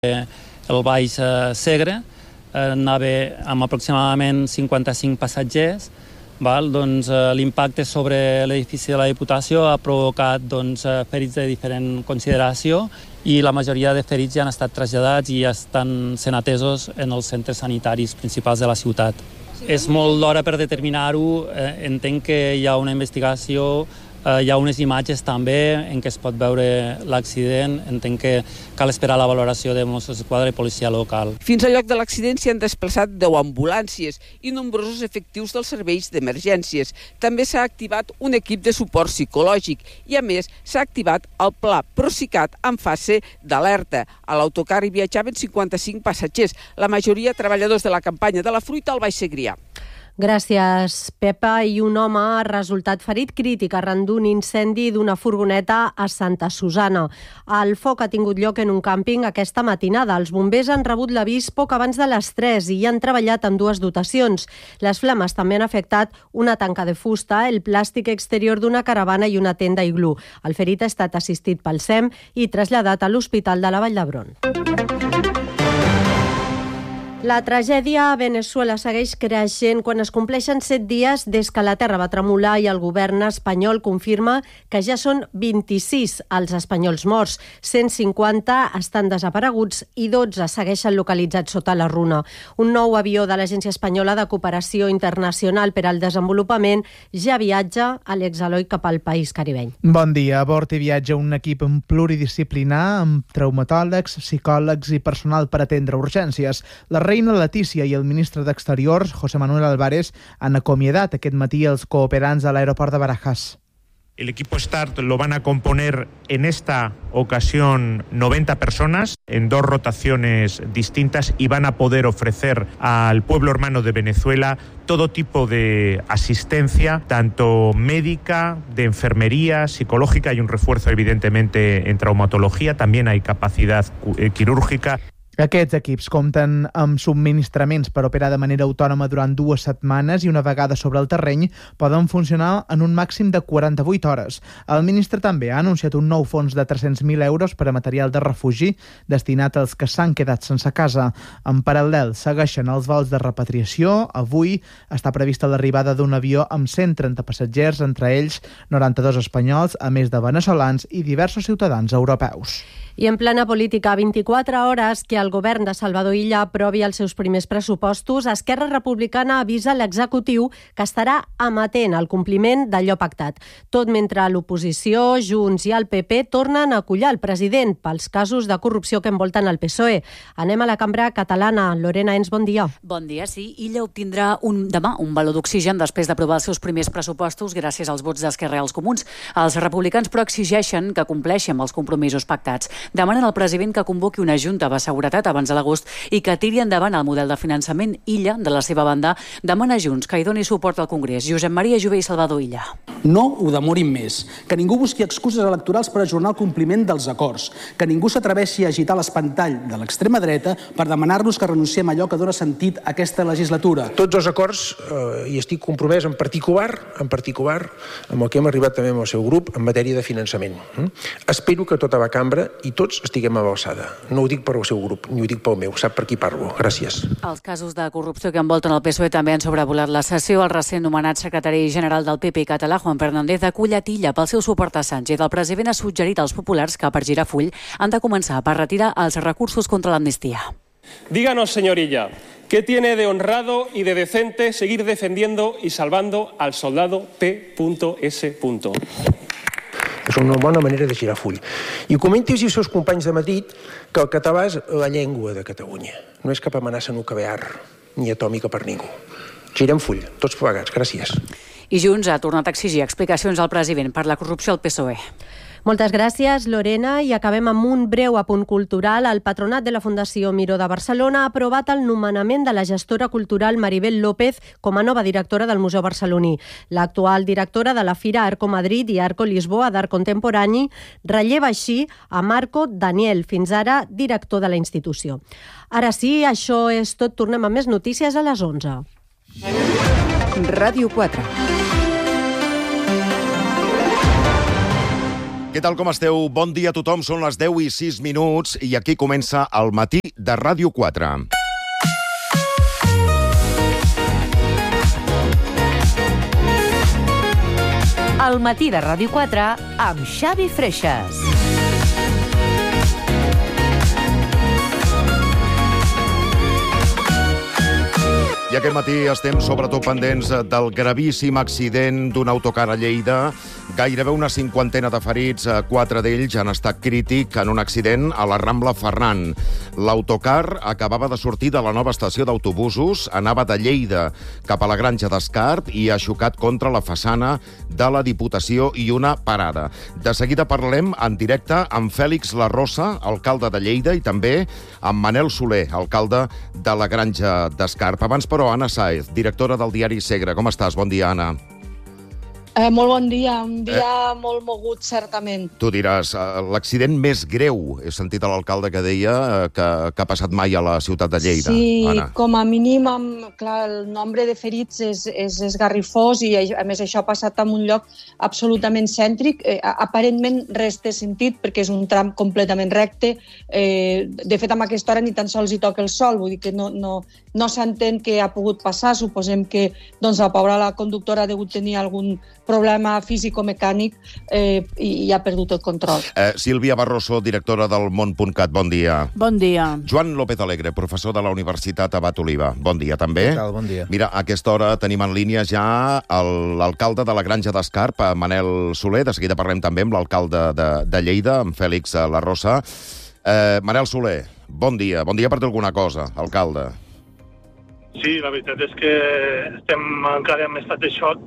el Baix Segre, anava amb aproximadament 55 passatgers. Doncs, l'impacte sobre l'edifici de la Diputació ha provocat ferits de diferent consideració i la majoria de ferits ja han estat traslladats i ja estan sent atesos en els centres sanitaris principals de la ciutat. És molt d'hora per determinar-ho. Entenc que hi ha una investigació, hi ha unes imatges també en què es pot veure l'accident. Entenc que cal esperar la valoració de Mossos d'Esquadra i policia local. Fins al lloc de l'accident s'hi han desplaçat 10 ambulàncies i nombrosos efectius dels serveis d'emergències. També s'ha activat un equip de suport psicològic i, a més, s'ha activat el pla Procicat en fase d'alerta. A l'autocar hi viatjaven 55 passatgers, la majoria treballadors de la campanya de la fruita al Baix Segrià. Gràcies, Pepa. I un home ha resultat ferit crític arran d'un incendi d'una furgoneta a Santa Susana. El foc ha tingut lloc en un càmping aquesta matinada. Els bombers han rebut l'avís poc abans de les 3 i han treballat amb 2 dotacions. Les flames també han afectat una tanca de fusta, el plàstic exterior d'una caravana i una tenda iglú. El ferit ha estat assistit pel SEM i traslladat a l'Hospital de la Vall d'Hebron. La tragèdia a Venezuela segueix creixent quan es compleixen 7 dies des que la terra va tremolar i el govern espanyol confirma que ja són 26 els espanyols morts. 150 estan desapareguts i 12 segueixen localitzats sota la runa. Un nou avió de l'Agència Espanyola de Cooperació Internacional per al Desenvolupament ja viatja a l'exEloi cap al país caribeny. Bon dia. A bord hi viatja un equip pluridisciplinar amb traumatòlegs, psicòlegs i personal per atendre urgències. La reina Letícia i el ministre d'Exteriors, José Manuel Álvarez, han acomiadat aquest matí els cooperants a l'aeroport de Barajas. El equipo START lo van a componer en esta ocasión 90 personas en 2 rotaciones distintas y van a poder ofrecer al pueblo hermano de Venezuela todo tipo de asistencia, tanto médica, de enfermería, psicológica. Hay un refuerzo evidentemente en traumatología, también hay capacidad quirúrgica. Aquests equips compten amb subministraments per operar de manera autònoma durant 2 setmanes i una vegada sobre el terreny poden funcionar en un màxim de 48 hores. El ministre també ha anunciat un nou fons de 300.000 euros per a material de refugi destinat als que s'han quedat sense casa. En paral·lel, segueixen els vols de repatriació. Avui està prevista l'arribada d'un avió amb 130 passatgers, entre ells 92 espanyols, a més de veneçolans i diversos ciutadans europeus. I en plena política, 24 hores que el govern de Salvador Illa aprovi els seus primers pressupostos, Esquerra Republicana avisa l'executiu que estarà amatent al compliment d'allò pactat. Tot mentre l'oposició, Junts i el PP tornen a acollar el president pels casos de corrupció que envolten el PSOE. Anem a la cambra catalana. Lorena Ens, bon dia. Bon dia, sí. Illa obtindrà demà un baló d'oxigen després d'aprovar els seus primers pressupostos gràcies als vots d'Esquerra i els Comuns. Els republicans, però, exigeixen que compleixi amb els compromisos pactats. Demanen al president que convoqui una junta de seguretat abans de l'agost i que tiri endavant el model de finançament. Illa, de la seva banda, demana a Junts que hi doni suport al Congrés. Josep Maria Jové i Salvador Illa. No ho demorin més. Que ningú busqui excuses electorals per ajornar el compliment dels acords. Que ningú s'atreveixi a agitar l'espantall de l'extrema dreta per demanar-nos que renunciem a allò que dona sentit a aquesta legislatura. Tots els acords, i estic compromès en particular amb el que hem arribat també amb el seu grup en matèria de finançament. Espero que tota la cambra i tots estiguem a l'alçada. No ho dic per al seu grup, ni ho dic pel meu. Sap per qui parlo. Gràcies. Els casos de corrupció que envolten el PSOE també han sobrevolat la sessió. El recent nomenat secretari general del PP català, Juan Fernández, acull a Illa pel seu suport a Sánchez. El president ha suggerit als populars que, per girar full, han de començar per retirar els recursos contra l'amnistia. Díganos, señor Illa, ¿qué tiene de honrado y de decente seguir defendiendo y salvando al soldado P.S.? És una bona manera de girar full. I comenti-us als seus companys de Madrid que el català és la llengua de Catalunya. No és cap amenaça nuclear ni atòmica per ningú. Girem full, tots plegats. Gràcies. I Junts ha tornat a exigir explicacions al president per la corrupció al PSOE. Moltes gràcies, Lorena, i acabem amb un breu apunt cultural. El Patronat de la Fundació Miró de Barcelona ha aprovat el nomenament de la gestora cultural Maribel López com a nova directora del Museu Barceloní. L'actual directora de la Fira Arco Madrid i Arco Lisboa d'Art Contemporani relleva així a Marco Daniel, fins ara director de la institució. Ara sí, això és tot. Tornem amb més notícies a les 11. Ràdio 4. Què tal, com esteu? Bon dia a tothom, són les 10:06 i aquí comença el matí de Ràdio 4. El matí de Ràdio 4 amb Xavi Freixas. I aquest matí estem sobretot pendents del gravíssim accident d'un autocar a Lleida. Gairebé una cinquantena de ferits, 4 d'ells han estat crític en un accident a la Rambla Ferran. L'autocar acabava de sortir de la nova estació d'autobusos, anava de Lleida cap a la Granja d'Escarp i ha xocat contra la façana de la Diputació i una parada. De seguida parlem en directe amb Fèlix Larrosa, alcalde de Lleida, i també amb Manel Soler, alcalde de la Granja d'Escarp. Abans, però, Anna Sáez, directora del diari Segre. Com estàs? Bon dia, Anna. Molt bon dia, un dia molt mogut, certament. Tu diràs, l'accident més greu, he sentit a l'alcalde que deia que ha passat mai a la ciutat de Lleida. Sí, Anna. Com a mínim, clar, el nombre de ferits és esgarrifós i, a més, això ha passat en un lloc absolutament cèntric. Aparentment res té sentit perquè és un tram completament recte. De fet, a aquesta hora ni tan sols hi toca el sol, vull dir que no s'entén què ha pogut passar. Suposem que la pobra conductora ha degut tenir algun problema físico-mecànic i ha perdut el control. Sílvia Barroso, directora del Món.cat, bon dia. Bon dia. Joan López Alegre, professor de la Universitat Abat Oliva. Bon dia, també. Què tal? Bon dia. Mira, a aquesta hora tenim en línia ja l'alcalde de la Granja d'Escarp, Manel Soler. De seguida parlem també amb l'alcalde de Lleida, amb Fèlix Larrosa. Manel Soler, bon dia. Bon dia per dir alguna cosa, alcalde. Sí, la veritat és que estem encara en estat de xoc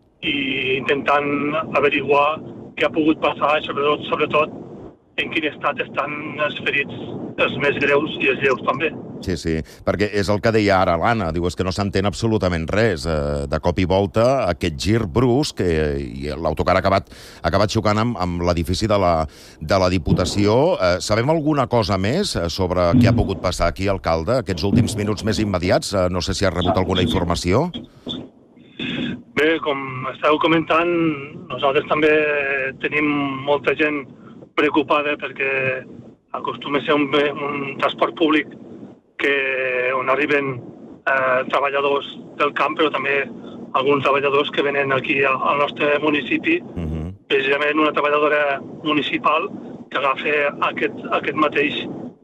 i intentant averiguar què ha pogut passar i sobretot en quin estat estan els ferits, els més greus i els lleus també. Sí, perquè és el que deia ara l'Anna, diu, és que no s'entén absolutament res. De cop i volta, aquest gir brusc, i l'autocar ha acabat xocant amb l'edifici de la Diputació. Sabem alguna cosa més sobre què ha pogut passar aquí, alcalde, aquests últims minuts més immediats? No sé si has rebut alguna informació. Bé, com esteu comentant, nosaltres també tenim molta gent preocupada perquè acostuma a ser un transport públic on arriben treballadors del camp, però també alguns treballadors que venen aquí al nostre municipi. Precisament una treballadora municipal que agafa aquest mateix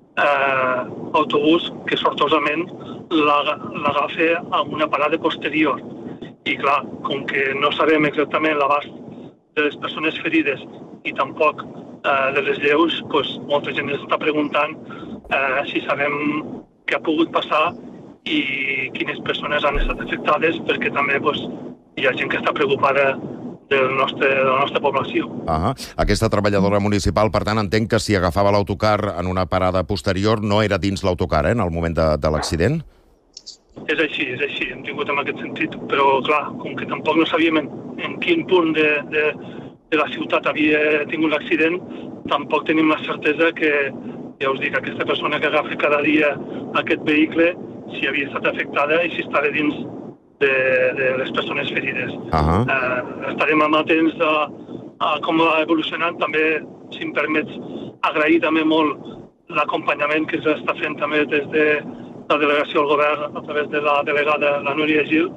autobús que sortosament l'agafa a una parada posterior. I clar, com que no sabem exactament l'abast de les persones ferides i tampoc de les lleus, molta gent ens està preguntant si sabem què ha pogut passar i quines persones han estat afectades, perquè també hi ha gent que està preocupada de la nostra població. Aquesta treballadora municipal, per tant, entenc que si agafava l'autocar en una parada posterior no era dins l'autocar, en el moment de l'accident? És així, hem tingut en aquest sentit, però clar, com que tampoc no sabíem en quin punt de la ciutat havia tingut l'accident, tampoc tenim la certesa que, ja us dic, aquesta persona que agafa cada dia aquest vehicle, si havia estat afectada i si estava dins de les persones ferides. Estarem amatents a com va evolucionant. També, si em permets, agrair també molt l'acompanyament que s'està fent també des de la delegació del govern a través de la delegada, la Núria Gil.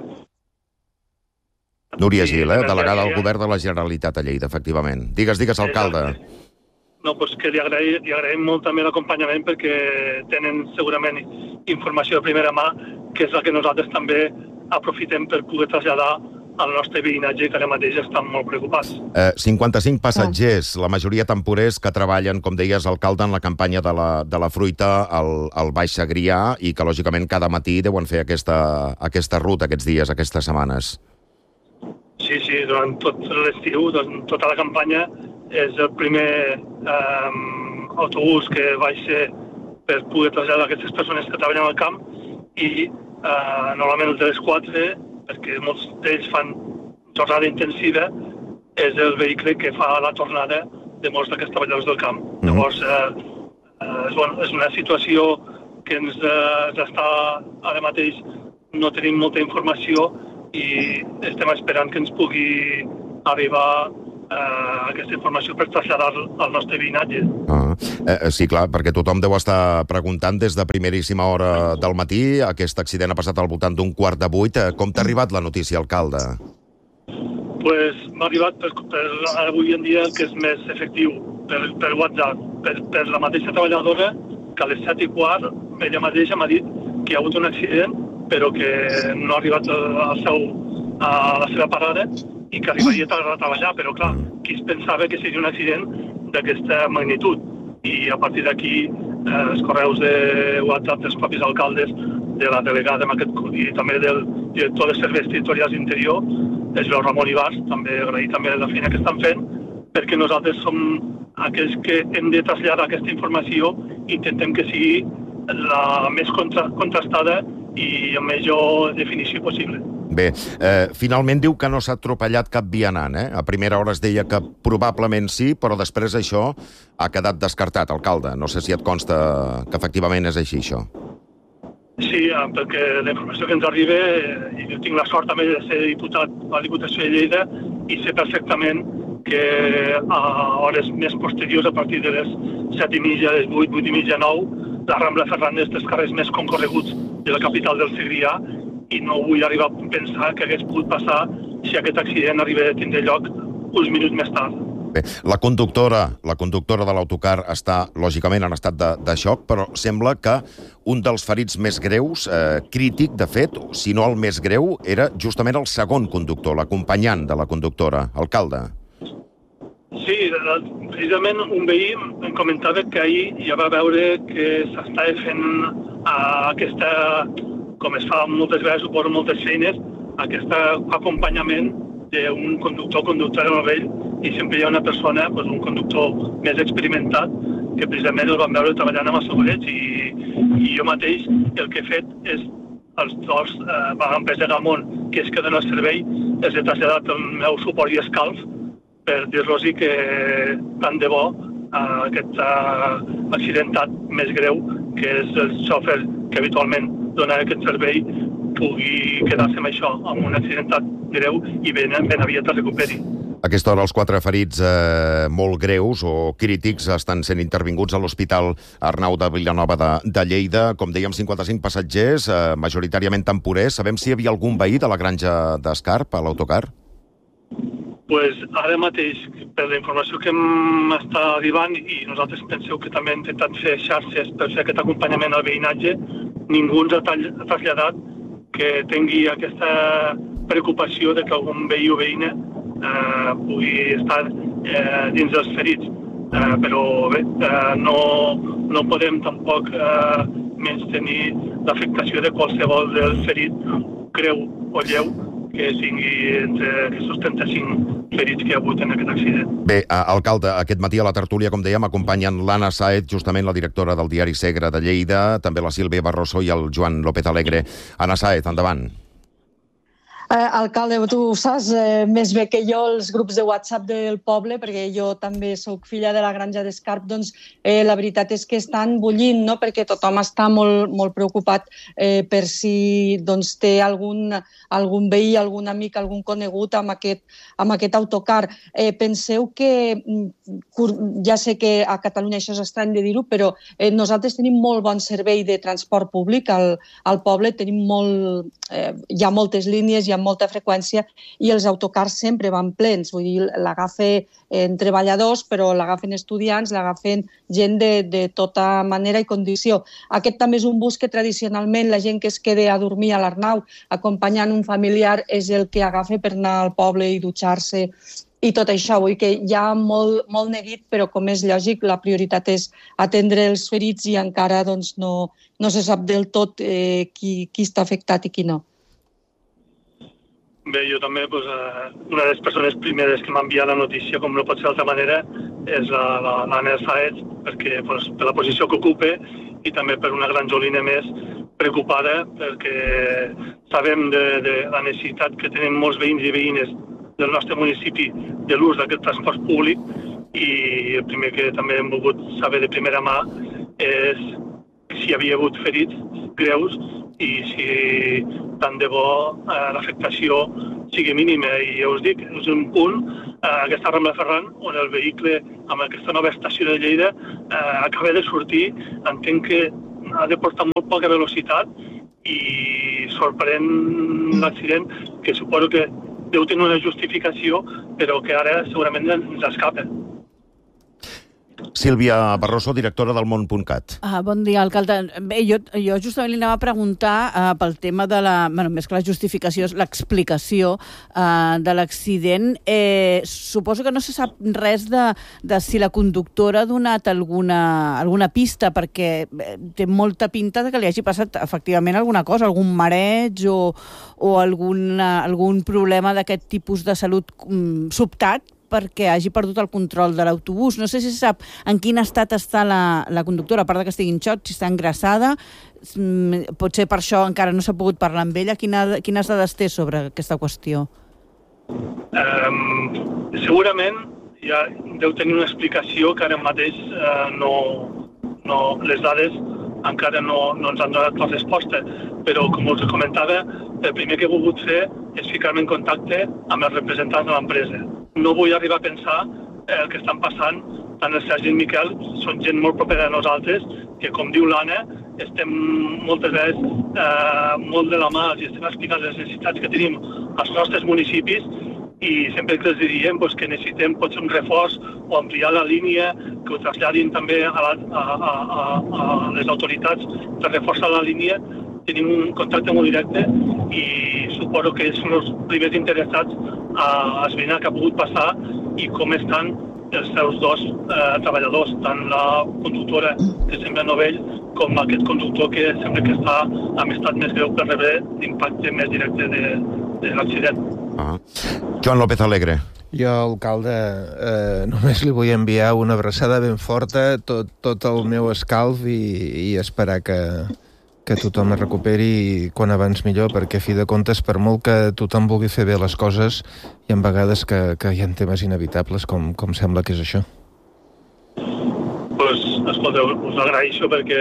Núria Gil, delegada del govern de la Generalitat a Lleida, efectivament. Digues, alcalde. No, que li agraïm molt també l'acompanyament perquè tenen segurament informació de primera mà, que és la que nosaltres també aprofitem per poder traslladar al nostre veïnatge, que ara mateix estan molt preocupats. 55 passatgers, la majoria temporers, que treballen, com deies, alcalde, en la campanya de la fruita al Baix Segrià i que, lògicament, cada matí deuen fer aquesta ruta, aquests dies, aquestes setmanes. Sí, durant tot l'estiu, tota la campanya, és el primer autobús que vaig ser per poder traslladar aquestes persones que treballen al camp i normalment el de les 4, perquè molts d'ells fan jornada intensiva, és el vehicle que fa la tornada de molts d'aquests treballadors del camp. Llavors, és una situació que ens està ara mateix, no tenim molta informació i estem esperant que ens pugui arribar aquesta informació per traslladar al nostre veïnatge. Sí, clar, perquè tothom deu estar preguntant des de primeríssima hora del matí. Aquest accident ha passat al voltant d'un 7:15. Com t'ha arribat la notícia, alcalde? Pues m'ha arribat per avui en dia el que és més efectiu, per WhatsApp, per la mateixa treballadora, que a les 7:15 ella mateixa m'ha dit que hi ha hagut un accident, però que no ha arribat a la seva parada i que arribaria tard a treballar, però clar, qui es pensava que seria un accident d'aquesta magnitud? I a partir d'aquí, els correus de WhatsApp dels propis alcaldes, de la delegada i també del director de serveis territorials d'interior, el Joan Ramon Ibars, també agrair també la feina que estan fent, perquè nosaltres som aquells que hem de traslladar aquesta informació i intentem que sigui la més contrastada i amb major definició possible. Bé, finalment diu que no s'ha atropellat cap vianant, eh? A primera hora es deia que probablement sí, però després això ha quedat descartat, alcalde. No sé si et consta que efectivament és així, això. Sí, perquè la informació que ens arriba, i jo tinc la sort també de ser diputat a la Diputació de Lleida, i sé perfectament que a hores més posteriors, a partir de les 7:30, les 8, 8:30, 9, la Rambla Ferràndez dels carrers més concorreguts de la capital del Segrià, i no vull arribar a pensar que hagués pogut passar si aquest accident arriba a tindre lloc uns minuts més tard. Bé, la conductora de l'autocar està, lògicament, en estat de xoc, però sembla que un dels ferits més greus, crític, de fet, si no el més greu, era justament el segon conductor, l'acompanyant de la conductora. Alcalde. Sí, precisament un veí em comentava que ahir ja va veure que s'estava fent aquesta, com es fa moltes vegades, suposo moltes feines, aquest acompanyament d'un conductor o conductora novell, i sempre hi ha una persona, un conductor més experimentat, que precisament el vam veure treballant amb els segurets, i jo mateix el que he fet és els dos vagants de Gamont, que és que donen el servei, els he traslladat el meu suport i escalf per dir-los que tant de bo aquest accidentat més greu, que és el xòfer que habitualment dona aquest servei, pugui quedar-se amb això, amb un accidentat greu, i ben aviat es recuperi. A aquesta hora, els 4 ferits molt greus o crítics estan sent intervinguts a l'Hospital Arnau de Vilanova de Lleida. Com dèiem, 55 passatgers, majoritàriament temporers. Sabem si hi havia algun veí de la granja d'Escarp a l'autocar? Pues ara mateix, per la informació que m'està arribant, i nosaltres penseu que també hem intentat fer xarxes per fer aquest acompanyament al veïnatge, ningú ens ha traslladat que tingui aquesta preocupació de que algun veí o veïna pugui estar dins dels ferits. Però bé, no podem tampoc menys tenir l'afectació de qualsevol del ferit, greu o lleu, que tingui entre aquests 35 ferits que hi ha hagut en aquest accident. Bé, alcalde, aquest matí a la tertúlia, com dèiem, acompanyen l'Anna Sáez, justament la directora del diari Segre de Lleida, també la Sílvia Barroso i el Joan López Alegre. Anna Sáez, endavant. Alcalde, tu saps més bé que jo els grups de WhatsApp del poble, perquè jo també sóc filla de la granja d'Escarp, doncs la veritat és que estan bullint, no? Perquè tothom està molt preocupat per si doncs, té algun veí, algun amic, algun conegut amb aquest autocar. Penseu que, ja sé que a Catalunya això és estrany de dir-ho, però nosaltres tenim molt bon servei de transport públic al poble, hi ha moltes línies, hi ha molta freqüència, i els autocars sempre van plens. Vull dir, l'agafen treballadors, però l'agafen estudiants, l'agafen gent de tota manera i condició. Aquest també és un bus que tradicionalment la gent que es queda a dormir a l'Arnau acompanyant un familiar és el que agafa per anar al poble i dutxar-se i tot això. Vull dir que hi ha molt neguit, però com és lògic, la prioritat és atendre els ferits i encara doncs, no se sap del tot qui està afectat i qui no. Bé, jo també, una de les persones primeres que m'ha enviat la notícia, com no pot ser d'altra manera, és l'Anna Sáez, perquè per la posició que ocupa i també per una granjolina més preocupada, perquè sabem de la necessitat que tenen molts veïns i veïnes del nostre municipi de l'ús d'aquest transport públic, i el primer que també hem volgut saber de primera mà és si hi havia hagut ferits greus i si tant de bo l'afectació sigui mínima. I ja us dic, és un punt aquesta Rambla Ferran, on el vehicle amb aquesta nova estació de Lleida acaba de sortir. Entenc que ha de portar molt poca velocitat i sorprèn l'accident, que suposo que deu tenir una justificació, però que ara segurament ens escapa. Sílvia Barroso, directora del Món.cat. Bon dia, alcalde. Bé, jo justament li anava a preguntar pel tema de més que la justificació, l'explicació de l'accident. Suposo que no se sap res de si la conductora ha donat alguna pista, perquè té molta pinta de que li hagi passat efectivament alguna cosa, algun mareig o algun problema d'aquest tipus de salut sobtat, perquè hagi perdut el control de l'autobús. No sé si se sap en quin estat està la conductora, a part que estigui en xoc, si està engraçada. Potser per això encara no s'ha pogut parlar amb ella. Quines dades té sobre aquesta qüestió? Segurament ja deu tenir una explicació que ara mateix les dades encara no ens han donat la resposta, però com us comentava, el primer que he volgut fer és ficar-me en contacte amb els representants de l'empresa. No vull arribar a pensar el que estan passant. Tant el Sergi i el Miquel són gent molt propera a nosaltres, que com diu l'Anna, estem moltes vegades molt de la mà i estem explicant les necessitats que tenim als nostres municipis, i sempre que els diríem que necessitem potser un reforç o ampliar la línia, que ho traslladin també a les autoritats per reforçar la línia. Tenim un contacte molt directe i suposo que són els primers interessats a esbrinar què ha pogut passar i com estan els seus dos treballadors, tant la conductora que sembla novell com aquest conductor que sembla que està en estat més greu per rebre l'impacte més directe de l'accident. Joan López Alegre. Jo, alcalde, només li vull enviar una abraçada ben forta, tot el meu escalf i esperar que tothom es recuperi quan abans millor, perquè a fi de comptes, per molt que tothom vulgui fer bé les coses, hi ha vegades que hi ha temes inevitables, com sembla que és això. Escolteu, us agraeixo perquè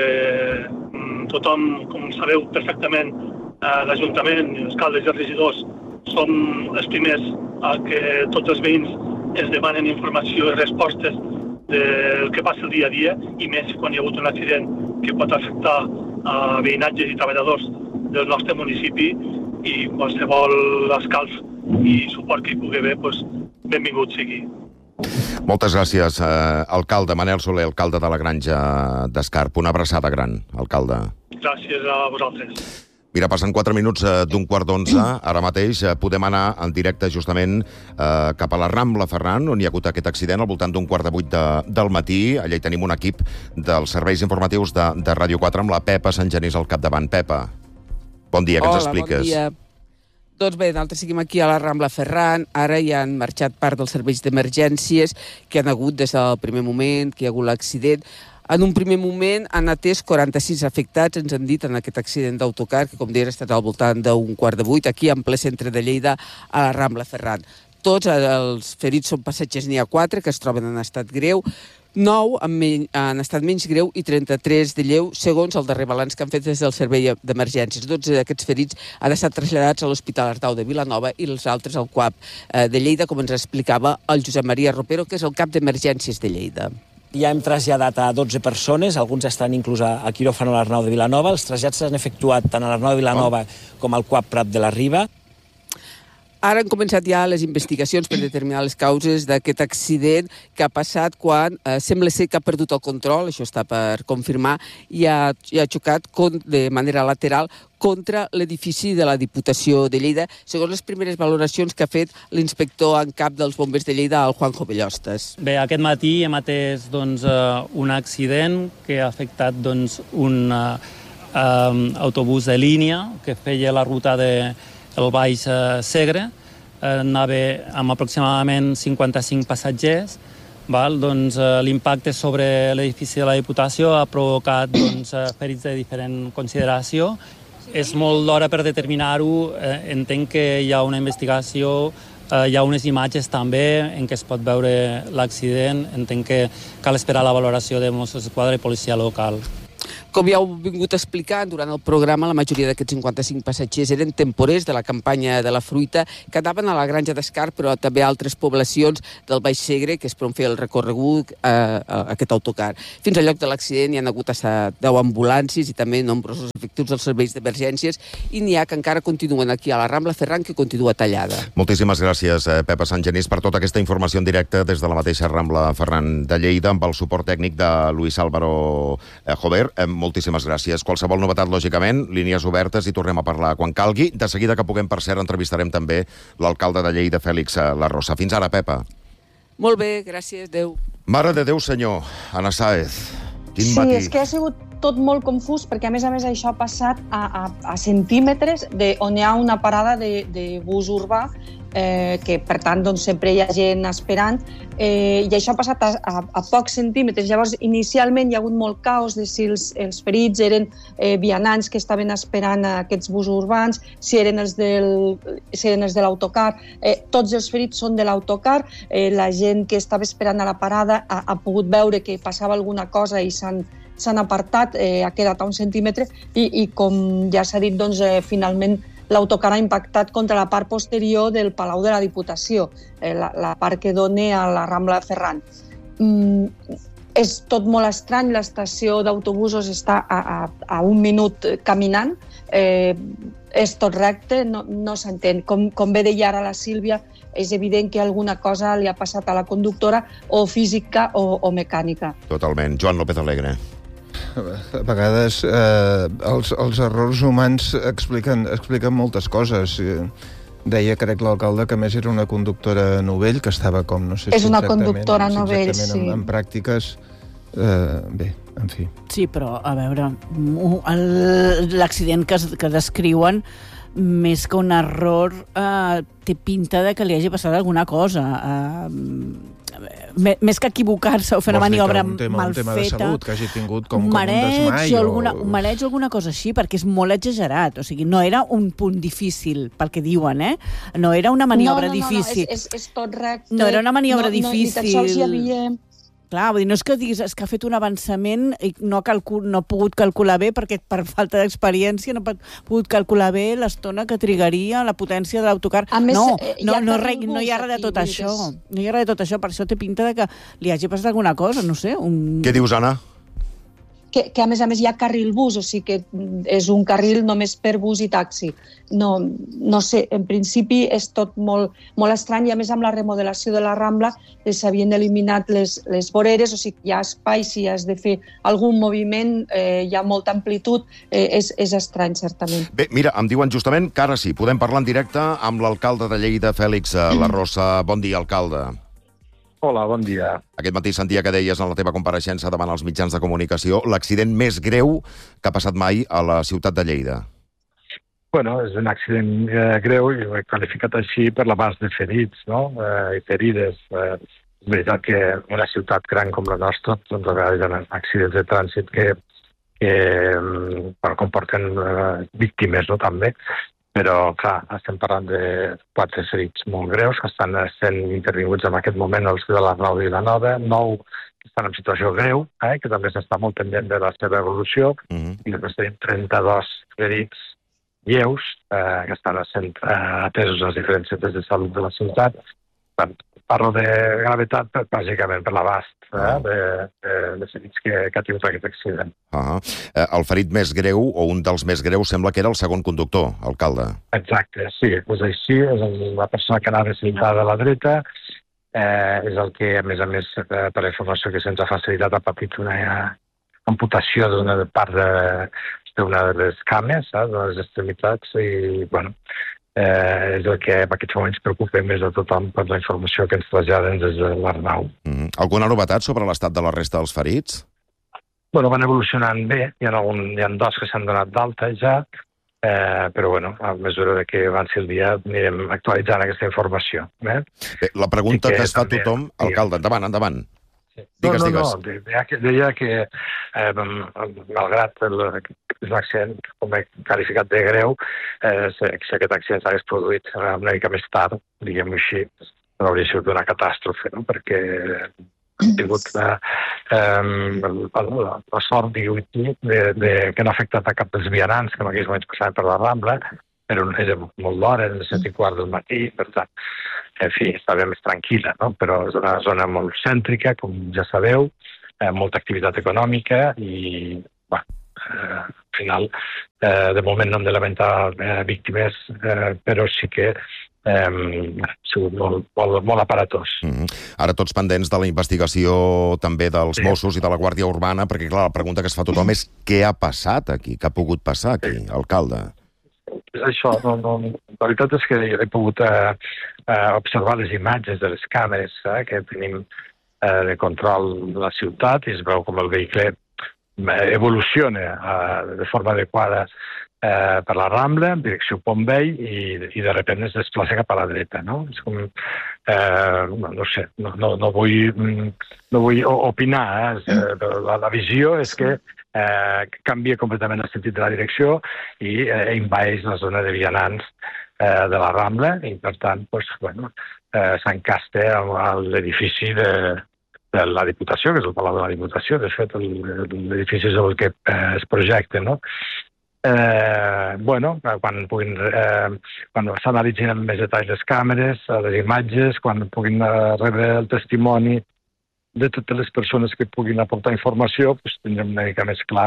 tothom, com sabeu perfectament, l'Ajuntament, els alcaldes i els regidors, som els primers a que tots els veïns ens demanen informació i respostes del que passa el dia a dia, i més quan hi ha hagut un accident que pot afectar a veïnatges i treballadors del nostre municipi, i qualsevol escalf i suport que hi pugui haver, benvingut sigui. Moltes gràcies, alcalde Manel Soler, alcalde de la Granja d'Escarp. Una abraçada gran, alcalde. Gràcies a vosaltres. Mira, passen 4 minuts d'11:15. Ara mateix podem anar en directe justament cap a la Rambla Ferran, on hi ha hagut aquest accident al voltant d'7:15 del matí. Allà hi tenim un equip dels serveis informatius de Ràdio 4 amb la Pepa Sant Genís al capdavant. Pepa, bon dia, què ens expliques? Bon dia. Doncs bé, nosaltres seguim aquí a la Rambla Ferran. Ara ja han marxat part dels serveis d'emergències que han hagut des del primer moment que hi ha hagut l'accident. En un primer moment han atès 46 afectats, ens han dit, en aquest accident d'autocar, que com deia ha estat al voltant d'7:15, aquí en ple centre de Lleida, a la Rambla Ferran. Tots els ferits són passatgers, n'hi ha 4 que es troben en estat greu, 9 en estat menys greu i 33 de lleu, segons el darrer balanç que han fet des del servei d'emergències. 12 d'aquests ferits han estat traslladats a l'Hospital Artau de Vilanova i els altres al CUAP de Lleida, com ens explicava el Josep Maria Ropero, que és el cap d'emergències de Lleida. Ja hem traslladat a 12 persones, alguns estan inclús a quiròfan a l'Arnau de Vilanova. Els trasllats s'han efectuat tant a l'Arnau de Vilanova com al CUAP Prat de la Riba. Ara han començat ja les investigacions per determinar les causes d'aquest accident que ha passat quan sembla ser que ha perdut el control, això està per confirmar, i ha xocat de manera lateral contra l'edifici de la Diputació de Lleida, segons les primeres valoracions que ha fet l'inspector en cap dels bombers de Lleida, el Juanjo Bellostes. Bé, aquest matí hem atès un accident que ha afectat un autobús de línia que feia la ruta del Baix Segre, anava amb aproximadament 55 passatgers. L'impacte sobre l'edifici de la Diputació ha provocat ferits de diferent consideració. És molt d'hora per determinar-ho. Entenc que hi ha una investigació, hi ha unes imatges també en què es pot veure l'accident. Entenc que cal esperar la valoració de Mossos d'Esquadra i policia local. Com ja heu vingut explicant durant el programa, la majoria d'aquests 55 passatgers eren temporers de la campanya de la fruita que anaven a la Granja d'Escar, però també a altres poblacions del Baix Segre, que és per on fer el recorregut a aquest autocar. Fins al lloc de l'accident hi ha hagut 10 ambulàncies i també nombrosos efectius dels serveis d'emergències, i n'hi ha que encara continuen aquí a la Rambla Ferran, que continua tallada. Moltíssimes gràcies, Pepa Santgenís, per tota aquesta informació en directe des de la mateixa Rambla Ferran de Lleida, amb el suport tècnic de Luis Álvaro Jover. Moltíssimes gràcies. Qualsevol novetat, lògicament, línies obertes i tornem a parlar quan calgui. De seguida que puguem, per cert, entrevistarem també l'alcalde de Lleida, Fèlix Larrosa. Fins ara, Pepa. Molt bé, gràcies, adéu. Mare de Déu, senyor, Anna Sáez. Quin matí. Sí, és que ha sigut tot molt confús, perquè a més això ha passat a centímetres d'on hi ha una parada de bus urbà, que per tant doncs, sempre hi ha gent esperant, i això ha passat a pocs centímetres. Llavors, inicialment hi ha hagut molt caos de si els ferits eren vianants que estaven esperant aquests bus urbans, si eren els de l'autocar. Tots els ferits són de l'autocar. La gent que estava esperant a la parada ha pogut veure que passava alguna cosa i s'han apartat, ha quedat a un centímetre, i com ja s'ha dit, doncs, finalment l'autocar ha impactat contra la part posterior del Palau de la Diputació, la part que dona a la Rambla Ferran. És tot molt estrany, l'estació d'autobusos està a un minut caminant, és tot recte, no s'entén. Com bé deia ara la Sílvia, és evident que alguna cosa li ha passat a la conductora, o física o mecànica. Totalment. Joan López Alegre. A vegades els errors humans expliquen moltes coses. Deia, crec, l'alcalde, que més era una conductora novell, que estava com, no sé si és una conductora novell, sí. En pràctiques. Bé, en fi. Sí, però, a veure, l'accident que descriuen, més que un error, té pinta de que li hagi passat alguna cosa. Més que equivocar-se o fer una maniobra mal feta. Un tema de salut, que hagi tingut com un desmai. Un mareig o alguna cosa així, perquè és molt exagerat. O sigui, no era un punt difícil, pel que diuen, No era una maniobra difícil. No, és tot recte. No era una maniobra difícil. Ni tan sols hi havia... Clar, vull dir, no és que diguis és que ha fet un avançament i no ha pogut calcular bé, perquè per falta d'experiència no ha pogut calcular bé l'estona que trigaria, la potència de l'autocar. No hi ha res de tot això. No hi ha res de tot això, per això té pinta de que li hagi passat alguna cosa, no sé. Què dius, Anna? Que a més hi ha carril bus, o sigui que és un carril només per bus i taxi. No sé, en principi és tot molt estrany, i a més amb la remodelació de la Rambla s'havien eliminat les voreres, o sigui, hi ha espai, si has de fer algun moviment, hi ha molta amplitud, és estrany, certament. Bé, mira, em diuen justament que ara sí, podem parlar en directe amb l'alcalde de Lleida, Fèlix Larrosa. Bon dia, alcalde. Hola, bon dia. Aquest matí sentia que deies en la teva compareixença davant els mitjans de comunicació l'accident més greu que ha passat mai a la ciutat de Lleida. Bueno, és un accident greu i ho he qualificat així per l'abast de ferits, no? I ferides. És veritat que una ciutat gran com la nostra, doncs a vegades hi ha accidents de trànsit que comporten víctimes, no? També. Però, clar, estem parlant de 4 ferits molt greus que estan sent intervinguts en aquest moment els de l'Arnau de Vilanova, 9 que estan en situació greu, que també s'està molt pendent de la seva evolució, i després tenim 32 ferits lleus que estan sent atesos als diferents centres de salut de la ciutat. Parlo de gravetat, bàsicament, per l'abast de ferits que ha tingut aquest accident. El ferit més greu, o un dels més greus, sembla que era el segon conductor, alcalde. Exacte, sí, és així. És la persona que anava sentada a la dreta. És el que, a més, per la informació que se'ns ha facilitat, ha patit una amputació d'una part d'una de les cames, de les extremitats, i, bueno, és el que en aquests moments preocupa més de tothom per la informació que ens traslladen des de l'Arnau. Alguna novetat sobre l'estat de la resta dels ferits? Bueno, van evolucionant bé. Hi ha 2 que s'han donat d'alta ja, però bueno, a mesura que avanci el dia anirem actualitzant aquesta informació. Bé, la pregunta que es fa tothom... Alcalde, endavant. Digues. Deia que, malgrat l'accident, com he qualificat de greu, si aquest accident s'hagués produït una mica més tard, diguem-ho així, no hauria sigut una catàstrofe, no? Perquè hem tingut la sort, que no ha afectat a cap dels vianants que en aquells moments passaven per la Rambla, però era molt d'hora, eren les 7:15 del matí, per tant, en fi, estava més tranquil·la, no? Però és una zona molt cèntrica, com ja sabeu, molta activitat econòmica i, al final, de moment no hem de lamentar víctimes, però sí que ha sigut molt aparatós. Ara tots pendents de la investigació també dels Mossos i de la Guàrdia Urbana, perquè, clar, la pregunta que es fa tothom és què ha passat aquí, què ha pogut passar aquí, alcalde? Això, la veritat és que he pogut observar les imatges de les càmeres que tenim de control de la ciutat i es veu com el vehicle evoluciona de forma adequada per la Rambla, en direcció Pont Vell, i de sobte es desplaça cap a la dreta, no? És com, no sé, no vull opinar, la visió és que canvia completament el sentit de la direcció i envaeix la zona de vianants de la Rambla i, per tant, s'encasta a l'edifici de la Diputació, que és el Palau de la Diputació. De fet, l'edifici és el que es projecta, no? Quan s'analitzin amb més detall les càmeres, les imatges, quan puguin rebre el testimoni de totes les persones que puguin aportar informació, tindrem una mica més clar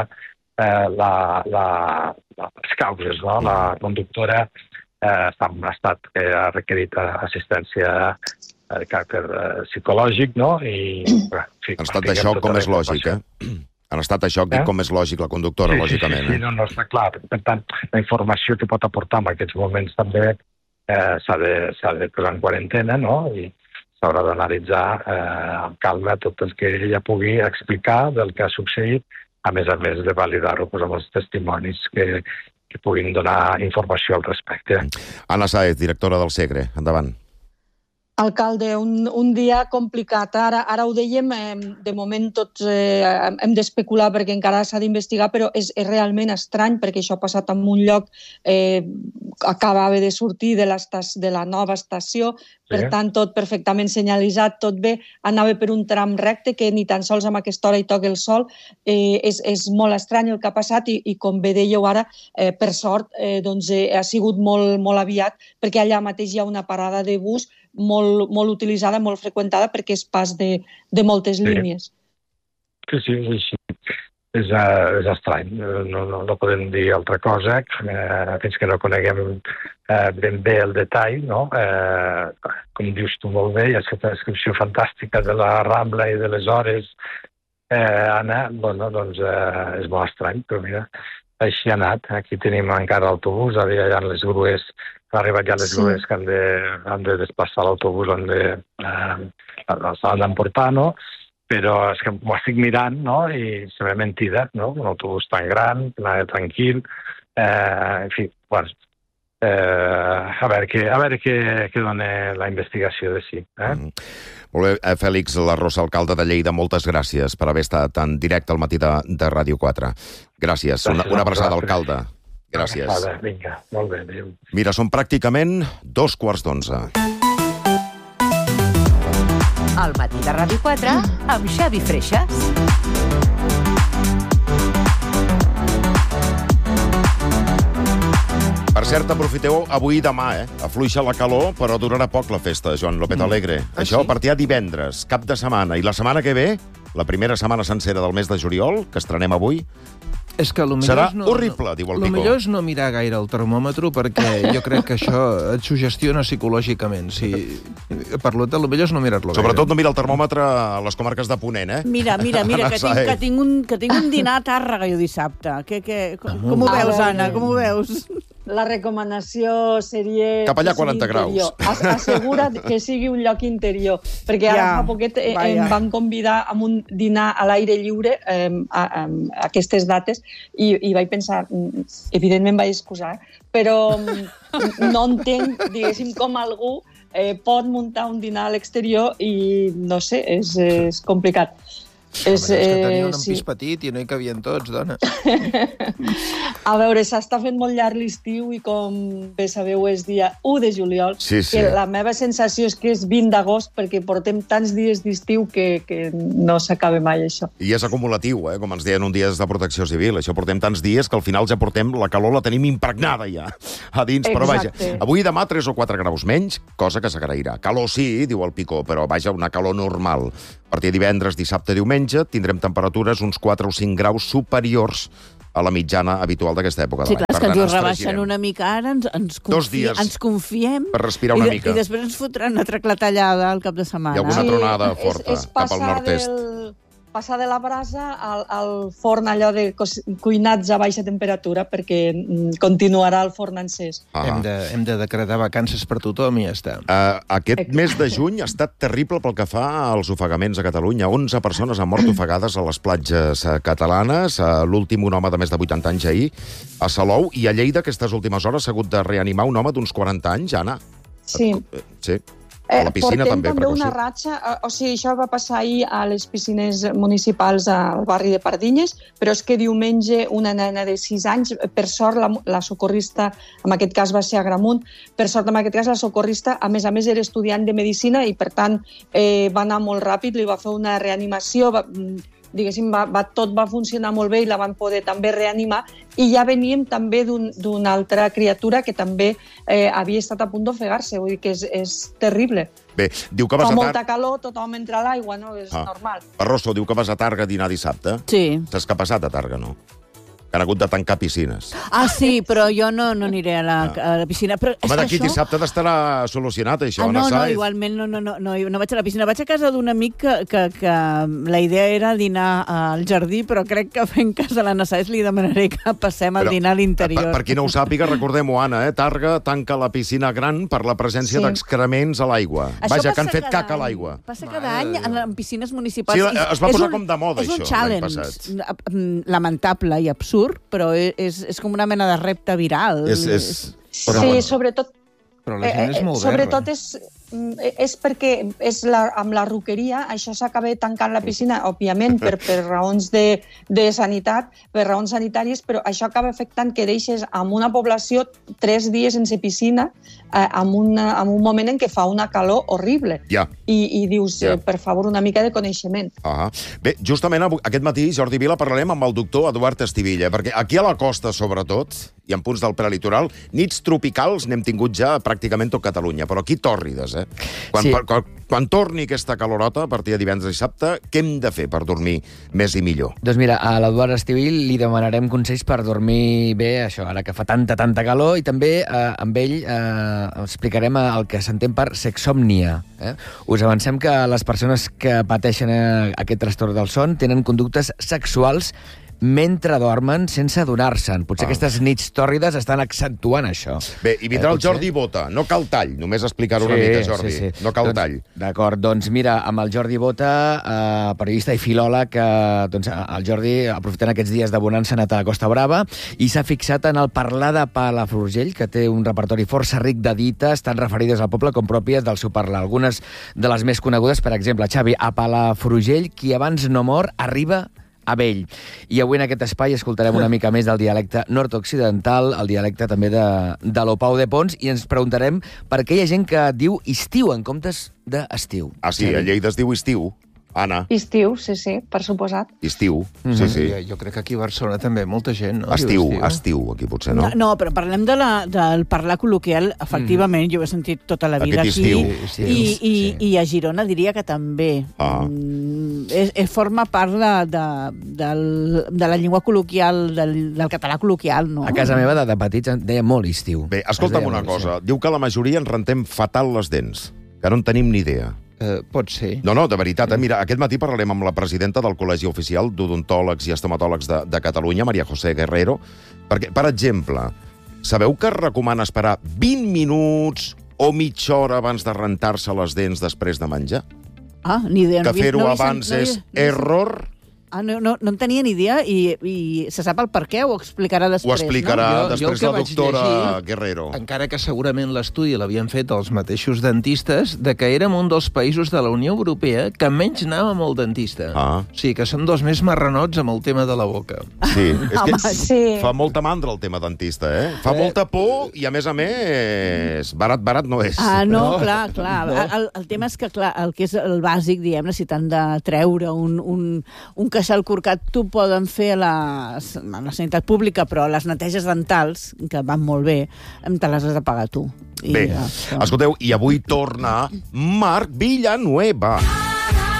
les causes, no? La conductora està en un estat que ha requerit assistència de caràcter psicològic, no? En estat de xoc, com és lògic, En estat de xoc, com és lògic, la conductora, lògicament. Sí, no, està clar. Per tant, la informació que pot aportar en aquests moments també s'ha de posar en quarantena, no? I s'haurà d'analitzar amb calma tot el que ella pugui explicar del que ha succeït, a més de validar-ho amb els testimonis que puguin donar informació al respecte. Anna Sáez, directora del Segre, endavant. Alcalde, un dia complicat. Ara ho dèiem, de moment tots hem d'especular perquè encara s'ha d'investigar, però és realment estrany perquè això ha passat en un lloc, acabava de sortir de la nova estació, per tant tot perfectament senyalitzat, tot bé, anava per un tram recte que ni tan sols amb aquesta hora hi toca el sol. És molt estrany el que ha passat i com bé dèieu ara, per sort, ha sigut molt aviat perquè allà mateix hi ha una parada de bus molt utilitzada, molt freqüentada, perquè és pas de moltes línies. Sí, és així. És estrany. No podem dir altra cosa fins que no coneguem ben bé el detall, no? Com dius tu molt bé, hi ha aquesta descripció fantàstica de la Rambla i de les hores, Anna, doncs és molt estrany, però mira, així ha anat. Aquí tenim encara l'autobús, ara hi ha les grues, han arribat ja les grues que han de desplaçar l'autobús, s'han d'emportar, no? Però és que m'ho estic mirant, no? I sembla mentida, no? Un autobús tan gran, tranquil, en fi, a veure què dona la investigació de si. Molt bé, Fèlix Larrosa, alcalde de Lleida, moltes gràcies per haver estat en directe al matí de Ràdio 4. Gràcies. Una abraçada, alcalde. Gràcies. Vinga, molt bé, adéu. Mira, són pràcticament 11:15. Al matí de Ràdio 4 amb Xavi Freixas. Per cert, aprofiteu avui i demà, Afluixa la calor, però durarà poc la festa, Joan López Alegre. Això a partir de divendres, cap de setmana. I la setmana que ve, la primera setmana sencera del mes de juliol, que estrenem avui, és que serà horrible, diu el Pico. El millor és no mirar gaire el termòmetre, perquè jo crec que això et suggestiona psicològicament. Per tant, el millor és no mirar-lo gaire. Sobretot no mirar el termòmetre a les comarques de Ponent, Mira, que tinc un dinar a Tàrrega jo dissabte. Com ho veus, Anna? Com ho veus? La recomanació seria... Cap allà 40 graus. Assegura't que sigui un lloc interior, perquè ara fa poquet em van convidar a un dinar a l'aire lliure a aquestes dates i vaig pensar, evidentment vaig excusar, però no entenc, diguéssim, com algú pot muntar un dinar a l'exterior i, no sé, és complicat. És que tenia un pis petit i no hi cabien tots, dona. A veure, s'està fent molt llarg l'estiu i com bé sabeu és dia 1 de juliol, que la meva sensació és que és 20 d'agost perquè portem tants dies d'estiu que no s'acaba mai això. I és acumulatiu, com ens deien un dia des de Protecció Civil. Això portem tants dies que al final ja portem la calor, la tenim impregnada ja a dins. Però vaja, avui i demà 3 o 4 graus menys, cosa que s'agrairà. Calor sí, diu el Picó, però vaja, una calor normal. A partir de divendres, dissabte, diumenge, tindrem temperatures uns 4 o 5 graus superiors a la mitjana habitual d'aquesta època de l'any. Sí, clar, és que ens ho rebaixen una mica ara, ens confiem per respirar una mica. I després ens fotran una altra clatellada al cap de setmana. Hi ha alguna tronada forta cap al nord-est. Passar de la brasa al forn allò de cuinats a baixa temperatura perquè continuarà el forn encès. Hem de decretar vacances per tothom i ja està. Aquest mes de juny ha estat terrible pel que fa als ofegaments a Catalunya. 11 persones han mort ofegades a les platges catalanes. L'últim, un home de més de 80 anys ahir, a Salou. I a Lleida, aquestes últimes hores, s'ha hagut de reanimar un home d'uns 40 anys, Anna. Sí. Sí. A la piscina també una ratxa, o sigui, això va passar ahir a les piscines municipals al barri de Pardinyes, però és que diumenge una nena de 6 anys, per sort la socorrista, en aquest cas va ser a Agramunt, per sort en aquest cas la socorrista, a més era estudiant de Medicina i per tant va anar molt ràpid, li va fer una reanimació, diguéssim, tot va funcionar molt bé i la van poder també reanimar, i ja veníem també d'una altra criatura que també havia estat a punt d'ofegar-se, vull dir que és terrible. Bé, diu que vas Fa molta calor, tothom entra a l'aigua, no? És normal. Rosso, diu que vas a Targa a dinar dissabte. Sí. Saps què ha passat a Targa, no? Que han hagut de tancar piscines. Ah, sí, però jo no aniré a la piscina. Però home, d'aquí dissabte estarà solucionat, això. No, igualment no vaig a la piscina. Vaig a casa d'un amic que la idea era dinar al jardí, però crec que fent cas a la Nassais li demanaré que passem al dinar a l'interior. Per qui no ho sàpiga, recordem-ho, Anna, Targa tanca la piscina gran per la presència d'excrements a l'aigua. Vaja, que han fet caca a l'aigua. Passa cada any en piscines municipals. Sí, es va posar com de moda, això, l'any passat. És un challenge lamentable i absurd, però és com una mena de repte viral. Sí, sobretot... Però la gent és molt sobretot és perquè amb la roqueria això s'acaba tancant la piscina, òbviament, per raons de sanitat, per raons sanitàries, però això acaba afectant que deixes amb una població 3 dies sense piscina en un moment en què fa una calor horrible. I dius, per favor, una mica de coneixement. Bé, justament aquest matí, Jordi Vila, parlarem amb el doctor Eduard Estivilla, perquè aquí a la costa, sobretot, i en punts del prelitoral, nits tropicals n'hem tingut ja pràcticament tot Catalunya, però aquí tòrrides, Quan torni aquesta calorota, a partir de divendres i dissabte, què hem de fer per dormir més i millor? Doncs mira, a l'Eduard Estivill li demanarem consells per dormir bé, això, ara que fa tanta calor, i també amb ell explicarem el que s'entén per sexòmnia. Us avancem que les persones que pateixen aquest trastorn del son tenen conductes sexuals mentre dormen sense adonar-se'n. Potser aquestes nits tòrrides estan accentuant això. Bé, i vindrà el Jordi Bota. No cal tall, només explicar-ho una mica, Jordi. Sí. No cal tall. D'acord, doncs mira, amb el Jordi Bota, periodista i filòleg, el Jordi, aprofitant aquests dies de bonança, ha anat a Costa Brava i s'ha fixat en el parlar de Palafrugell, que té un repertori força ric de dites, tan referides al poble com pròpies del seu parlar. Algunes de les més conegudes, per exemple, Xavi, a Palafrugell, qui abans no mor, arriba a vell. I avui en aquest espai escoltarem una mica més del dialecte nord-occidental, el dialecte també de l'Opau de Pons, i ens preguntarem per què hi ha gent que diu estiu en comptes d'estiu. Ah, sí, a Lleida es diu estiu. Anna. Estiu, sí, per suposat. Estiu, sí. Jo crec que aquí a Barcelona també molta gent, no? Estiu, aquí potser, no? No, però parlem del parlar col·loquial, efectivament, jo ho he sentit tota la vida aquí. I a Girona diria que també. Forma part de la llengua col·loquial, del català col·loquial, no? A casa meva, de petits, deia molt estiu. Bé, escolta'm una cosa. Diu que la majoria ens rentem fatal les dents, que no en tenim ni idea. Pot ser. No, de veritat. Mira, aquest matí parlarem amb la presidenta del Col·legi Oficial d'Odontòlegs i Estomatòlegs de Catalunya, Maria José Guerrero, perquè, per exemple, sabeu que es recomana esperar 20 minuts o mitja hora abans de rentar-se les dents després de menjar? Ni idea. Que fer-ho abans és error No en tenia ni idea i se sap el per què, ho explicarà després. Ho explicarà després la doctora Guerrero. Encara que segurament l'estudi l'havien fet els mateixos dentistes, de que érem un dels països de la Unió Europea que menys anàvem al dentista. O sigui, que som dels més marranots amb el tema de la boca. Sí, és que fa molta mandra el tema dentista, eh? Fa molta por i, a més, barat no és. No, clar. El tema és que, clar, el que és el bàsic, diguem-ne, si t'han de treure un queixal corcat, t'ho poden fer a la sanitat pública, però les neteges dentals, que van molt bé, te les has de pagar tu. Bé, escolteu, i avui torna Marc Villanueva.